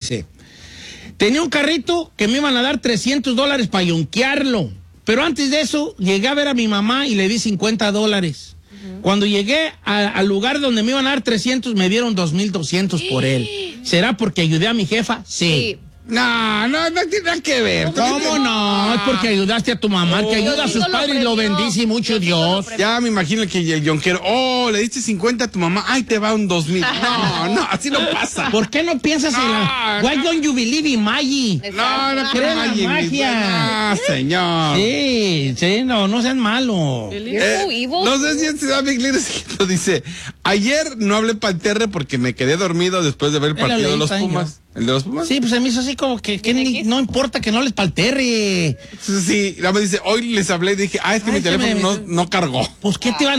dice, tenía un carrito que me iban a dar $300 para yonquearlo. Pero antes de eso, llegué a ver a mi mamá y le di $50. Cuando llegué al lugar donde me iban a dar 300, me dieron 2,200 por él. ¿Será porque ayudé a mi jefa? Sí. No tiene nada que ver. ¿Cómo no? Es porque ayudaste a tu mamá, que ayuda a sus padres y lo bendice mucho Dios. Ya me imagino que el yonquero, le diste 50 a tu mamá, ay, te va un 2,000. No, así no pasa. ¿Por qué no piensas en la... Why don't you believe in Maggie? No crees en la magia. Señor. Sí, no sean malos. No sé si este Big Little dice, ayer no hablé palterre porque me quedé dormido después de ver el partido de los Pumas. ¿El de los Pumas? Sí, pues a mí eso así como que no importa que no les palterre. Sí, la me dice, hoy les hablé y dije, es que mi teléfono no cargó. Pues,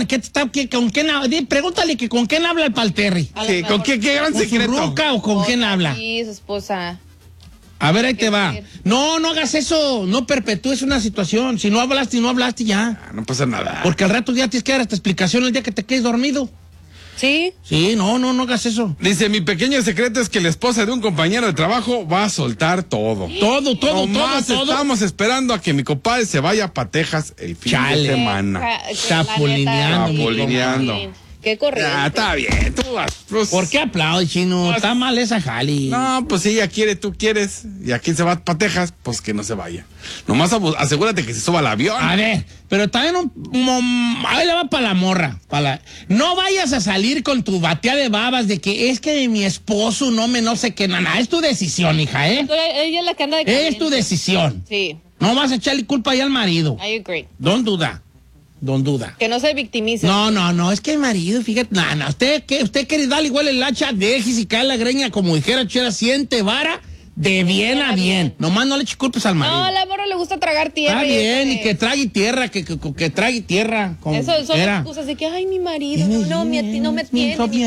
pregúntale que con quién habla el palterre. Sí, ¿con qué gran secreto? ¿Con su ruca o con quién habla? Sí, su esposa. A ver, ahí te va. No hagas eso, no perpetúes una situación. Si no hablaste ya. No pasa nada. Porque al rato ya tienes que dar esta explicación el día que te quedes dormido. ¿Sí? Sí, no hagas eso. Dice, mi pequeño secreto es que la esposa de un compañero de trabajo va a soltar todo. Todo. Estamos esperando a que mi compadre se vaya a Texas el fin de semana. Chapulineando. Qué corriente. Está bien, tú vas. Pues, ¿por qué aplaudes, chino? Está mal esa jali. No, pues si ella quiere, tú quieres. Y a quien se va para Texas, pues que no se vaya. Nomás asegúrate que se suba al avión. A ver, pero también ahí le va para la morra. No vayas a salir con tu batea de babas de que es que mi esposo no sé qué, nada. Es tu decisión, hija, ¿eh? Ella es la que anda de caliente. Es tu decisión. Sí. No vas a echarle culpa ahí al marido. I agree. Don't duda. Que no se victimice. No, es que el marido, fíjate, usted quiere darle igual el hacha, déjese y cae la greña, como dijera Chera, siente vara de bien a bien. Nomás no le eche culpas al marido. No, a la morra le gusta tragar tierra. Está bien, y que trague tierra, que trague tierra. Eso son excusas de que, ay, mi marido, no me tiene, no me tiene, mi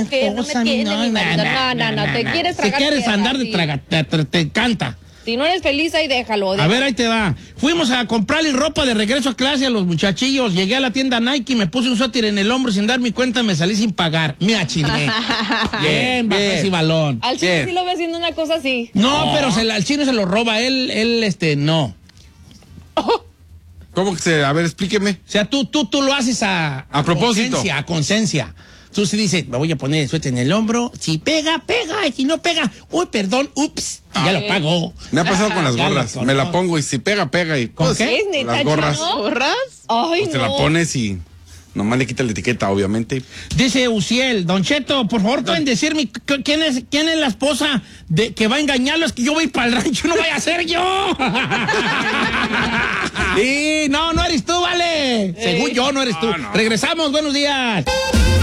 marido. No, te quieres tragar tierra. Te quieres andar de tragar, te encanta. Si no eres feliz, ahí déjalo. A ver, ahí te va. Fuimos a comprarle ropa de regreso a clase a los muchachillos. Llegué a la tienda Nike, me puse un suéter en el hombro sin dar mi cuenta, me salí sin pagar. Me achiné. Bien, bajé ese balón. Al chino sí lo ve haciendo una cosa así. No, pero al chino se lo roba. Él, no. ¿Cómo que se? A ver, explíqueme. O sea, tú lo haces a propósito. A conciencia. Tú sí dices, me voy a poner el suéter en el hombro. Si pega, y si no pega, uy, perdón, ups, ya lo pago. Me ha pasado con las gorras. Me la pongo y si pega y... ¿Con pues, qué? Las gorras. ¿Gorras? Ay, pues te la pones y nomás le quitas la etiqueta, obviamente. Dice Uciel, Don Cheto, por favor, pueden decirme quién es la esposa que va a engañarlo. Es que yo voy para el rancho, no vaya a ser yo. Sí, no eres tú, vale. Según yo, no eres tú. Regresamos, buenos días.